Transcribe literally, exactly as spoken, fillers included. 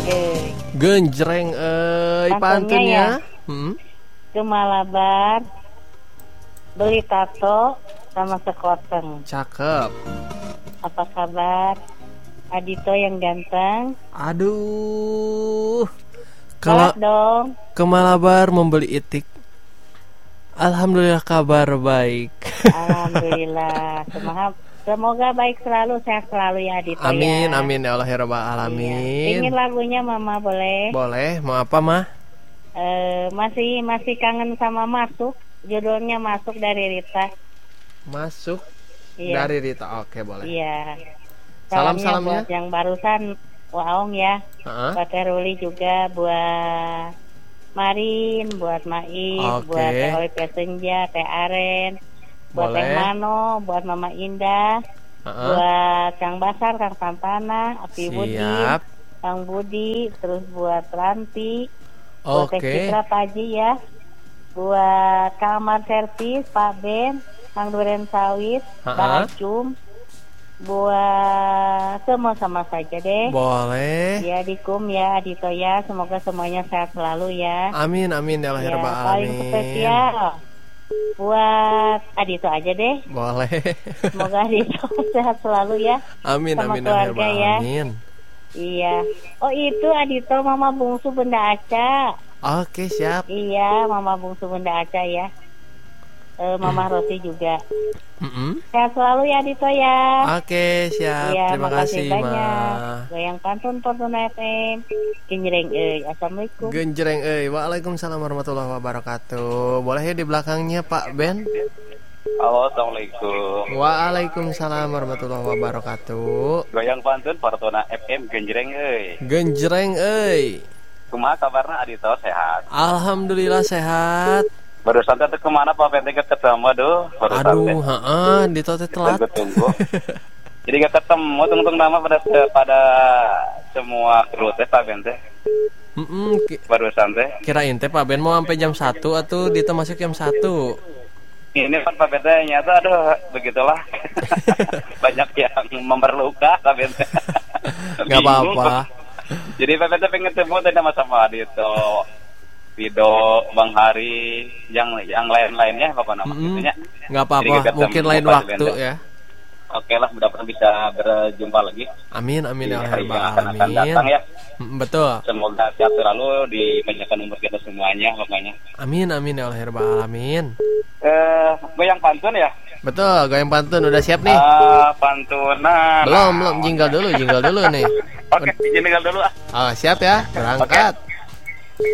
euy. Genjreng euy, pantunnya. Ya? Hmm. Ke Malabar beli tato sama sekoteng. Cakep. Apa kabar? Adito yang ganteng. Aduh. Kalau dong ke Malabar membeli itik. Alhamdulillah kabar baik. Alhamdulillah. Semoga semoga baik selalu, sehat selalu ya Adito. Amin, ya. amin ya Allah ya Rabbal alamin. Ingin lagunya Mama boleh? Boleh, mau apa mah? Uh, masih masih kangen sama Masuk. Judulnya Masuk dari Rita. Masuk iya. dari Rita. Oke, boleh. Iya. Salam-salamnya buat yang barusan Waong ya. Uh-huh. Buat Heruli juga, buat Marin, buat Maif, okay. buat Teh Oli Pesenja, Teh Aren, buat boleh. Teh Mano, buat Mama Indah, uh-huh. buat Kang Basar, Kang Tampana, Api Budi, Kang Budi, terus buat Ranti, buat okay. Teh Citra Paji ya, buat Kang Amar Servis, Pak Ben, Kang Duren Sawit, uh-huh. Pak Acum, buat semua sama saja deh. Boleh. Ya dikum ya Adito ya, semoga semuanya sehat selalu ya. Amin amin ya Allah ya Rabbal alamin. Paling spesial buat Adito aja deh. Boleh. Semoga Adito sehat selalu ya. Amin sama amin keluarga amin, ya. Amin. Iya. Oh itu Adito Mama Bungsu Bunda Aca. Oke siap. Iya Mama Bungsu Bunda Aca ya. Uh, Mama mm. Rosi juga. Mm-hmm. Sehat selalu ya Dito ya. Oke siap. Ya, terima kasih banyak. Goyang pantun pantun F M. Genjreng euy. Assalamualaikum. Genjreng euy. Waalaikumsalam warahmatullahi wabarakatuh. Boleh ya di belakangnya Pak Ben? Halo, assalamualaikum. Waalaikumsalam warahmatullahi wabarakatuh. Goyang pantun Partona F M Genjreng euy. Genjreng euy. Kumaha kabarna Adito sehat? Alhamdulillah sehat. Baru santai tuh kemana Pak Bente ketemu aduh baru aduh heeh di tote telat tunggu jadi gak ketemu tunggu nama pada pada semua kru teh Pak Bente mm ki- baru santai kirain teh Pak Ben mau sampai jam satu atau Dito masuk jam satu ini Pak Bente nyata aduh begitulah banyak yang memerlukan Pak Bente nggak apa-apa jadi Pak Bente pengen ketemu teh sama-sama Dito Vido, Bang Hari, yang yang lain-lainnya apa nama mm-hmm. nggak apa-apa, mungkin lain waktu ya. Oke lah, mudah-mudahan bisa berjumpa lagi. Amin, amin ya Allah ya akan akan datang ya. Mm, betul. Semoga sehat selalu dipanjangkan umur kita semuanya, pokoknya. Amin, amin ya Allah alamin. Eh, goyang pantun ya? Betul, goyang pantun udah siap nih. Ah, pantunan. Belum, belum, jingle dulu, jingle dulu nih. Oke, jingle dulu ah. Oh, siap ya, berangkat. Okay.